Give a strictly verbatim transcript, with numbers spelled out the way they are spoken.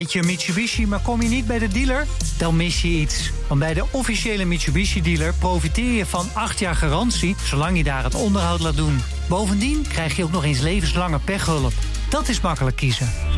Met je Mitsubishi, maar kom je niet bij de dealer? Dan mis je iets. Want bij de officiële Mitsubishi-dealer profiteer je van acht jaar garantie, zolang je daar het onderhoud laat doen. Bovendien krijg je ook nog eens levenslange pechhulp. Dat is makkelijk kiezen.